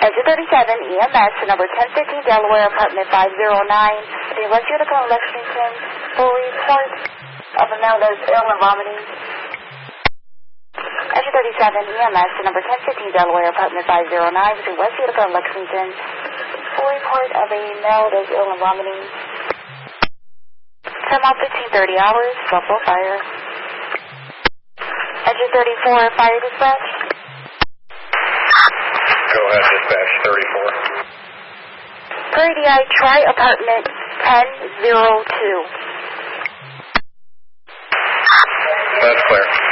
Exit 37, EMS, number 1015 Delaware, apartment 509. The West Utica, Lexington, full report of a male that is ill and vomiting. Exit 37, EMS, number 1015 Delaware, apartment 509. The West Utica, Lexington, full report of a male that is ill and vomiting. Time out 15:30 hours, Buffalo Fire. Exit 34, fire dispatch. Go ahead, dispatch 34. Prairie DI, try apartment 1002. That's clear.